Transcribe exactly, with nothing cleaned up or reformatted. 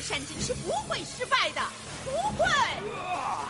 千金是不会失败的，不会。